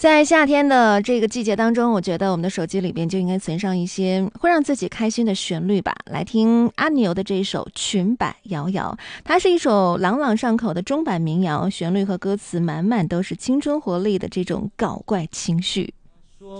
在夏天的这个季节当中，我觉得我们的手机里边就应该存上一些会让自己开心的旋律吧。来听阿牛的这一首《裙摆摇摇》，它是一首朗朗上口的中版民谣，旋律和歌词满满都是青春活力的这种搞怪情绪。